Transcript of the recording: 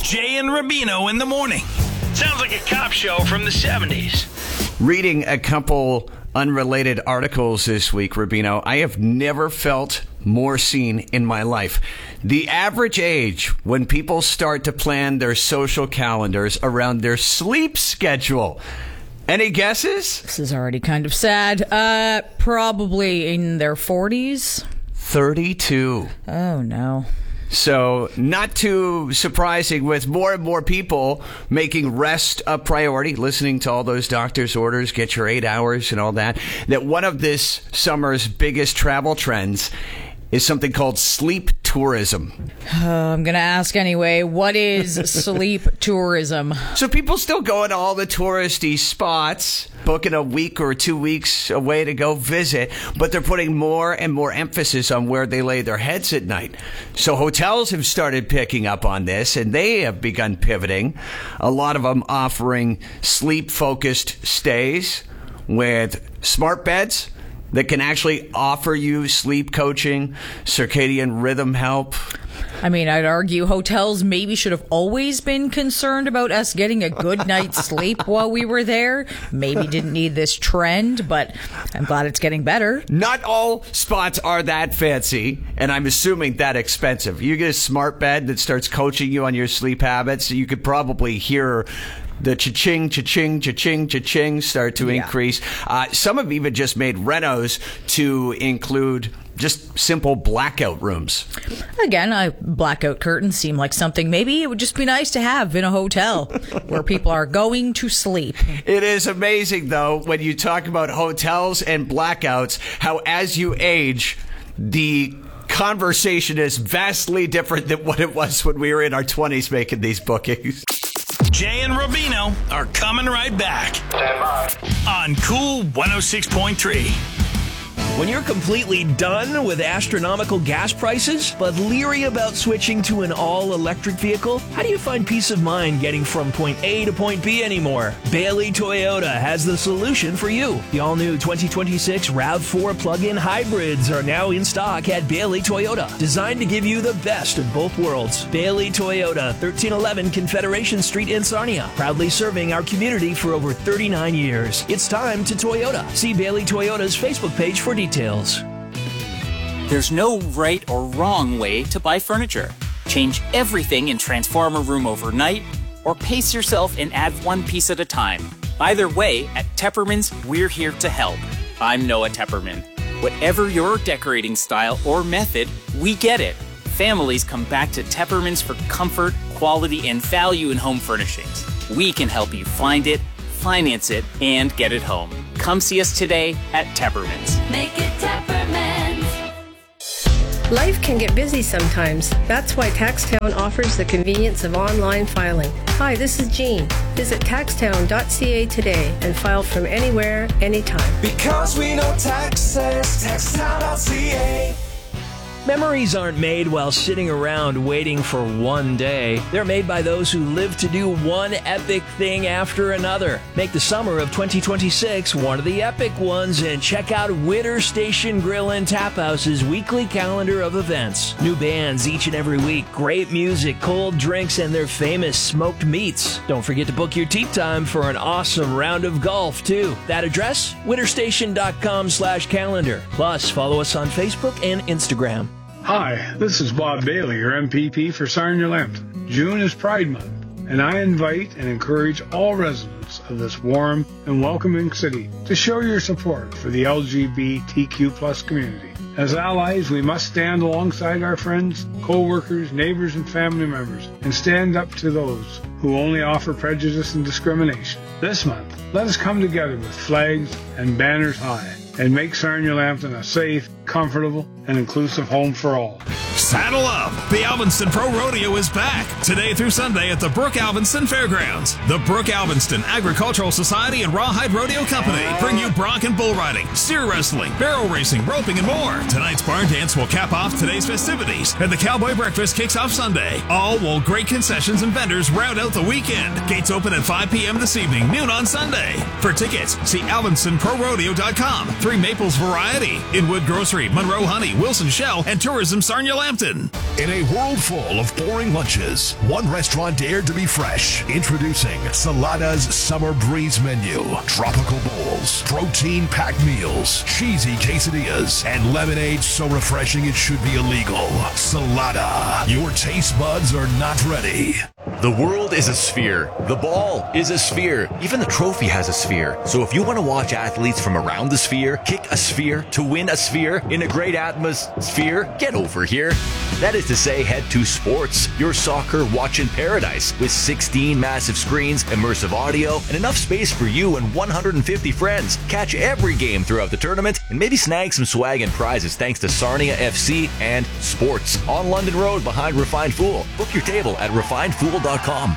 Jay and Rubino in the morning. Sounds like a cop show from the 70s. Reading a couple unrelated articles this week, Rubino, I have never felt more seen in my life. The average age when people start to plan their social calendars around their sleep schedule. Any guesses? This is already kind of sad. Probably in their 40s. 32. Oh, no. So not too surprising with more and more people making rest a priority, listening to all those doctor's orders, get your 8 hours and all that one of this summer's biggest travel trends is something called sleep tourism. I'm going to ask anyway, what is sleep tourism? So people still go to all the touristy spots, booking a week or 2 weeks away to go visit, but they're putting more and more emphasis on where they lay their heads at night. So hotels have started picking up on this, and they have begun pivoting. A lot of them offering sleep-focused stays with smart beds that can actually offer you sleep coaching, circadian rhythm help. I mean, I'd argue hotels maybe should have always been concerned about us getting a good night's sleep while we were there. Maybe didn't need this trend, but I'm glad it's getting better. Not all spots are that fancy, and I'm assuming that expensive. You get a smart bed that starts coaching you on your sleep habits, you could probably hear the cha-ching, cha-ching, cha-ching, cha-ching start to increase. Some have even just made renos to include just simple blackout rooms. Again, blackout curtains seem like something maybe it would just be nice to have in a hotel where people are going to sleep. It is amazing, though, when you talk about hotels and blackouts, how as you age, the conversation is vastly different than what it was when we were in our 20s making these bookings. Jay and Rubino are coming right back. Stand by. On Cool 106.3. When you're completely done with astronomical gas prices, but leery about switching to an all-electric vehicle, how do you find peace of mind getting from point A to point B anymore? Bailey Toyota has the solution for you. The all-new 2026 RAV4 plug-in hybrids are now in stock at Bailey Toyota, designed to give you the best of both worlds. Bailey Toyota, 1311 Confederation Street in Sarnia, proudly serving our community for over 39 years. It's time to Toyota. See Bailey Toyota's Facebook page for details. There's no right or wrong way to buy furniture. Change everything and transform a room overnight, or pace yourself and add one piece at a time. Either way, at Tepperman's, we're here to help. I'm Noah Tepperman. Whatever your decorating style or method, we get it. Families come back to Tepperman's for comfort, quality, and value in home furnishings. We can help you find it, finance it, and get it home. Come see us today at Tepperman's. Make it Tepperman's. Life can get busy sometimes. That's why TaxTown offers the convenience of online filing. Hi, this is Jean. Visit taxtown.ca today and file from anywhere, anytime. Because we know taxes, taxtown.ca. Memories aren't made while sitting around waiting for one day. They're made by those who live to do one epic thing after another. Make the summer of 2026 one of the epic ones and check out Witter Station Grill and Tap House's weekly calendar of events. New bands each and every week, great music, cold drinks, and their famous smoked meats. Don't forget to book your tee time for an awesome round of golf, too. That address? witterstation.com/calendar. Plus, follow us on Facebook and Instagram. Hi, this is Bob Bailey, your MPP for Sarnia-Lambton. June is Pride Month, and I invite and encourage all residents of this warm and welcoming city to show your support for the LGBTQ+ community. As allies, we must stand alongside our friends, co-workers, neighbors, and family members, and stand up to those who only offer prejudice and discrimination. This month, let us come together with flags and banners high and make Sarnia-Lambton a safe, comfortable, and inclusive home for all. Saddle up! The Alvinston Pro Rodeo is back today through Sunday at the Brook Alvinston Fairgrounds. The Brook Alvinston Agricultural Society and Rawhide Rodeo Company bring you bronc and bull riding, steer wrestling, barrel racing, roping, and more. Tonight's barn dance will cap off today's festivities, and the Cowboy Breakfast kicks off Sunday. All while great concessions and vendors round out the weekend. Gates open at 5 p.m. this evening, noon on Sunday. For tickets, see alvinstonprorodeo.com. 3 Maples Variety, Inwood Grocery, Monroe Honey, Wilson Shell, and Tourism Sarnia-Lambton. Hampton. In a world full of boring lunches, one restaurant dared to be fresh. Introducing Salada's Summer Breeze Menu. Tropical bowls, protein-packed meals, cheesy quesadillas, and lemonade so refreshing it should be illegal. Salada. Your taste buds are not ready. The world is a sphere. The ball is a sphere. Even the trophy has a sphere. So if you want to watch athletes from around the sphere, kick a sphere, to win a sphere, in a great atmosphere, get over here. That is to say, head to Sports, your soccer watch in paradise, with 16 massive screens, immersive audio, and enough space for you and 150 friends. Catch every game throughout the tournament, and maybe snag some swag and prizes thanks to Sarnia FC and Sports. On London Road behind Refined Fool. Book your table at refinedfool.com.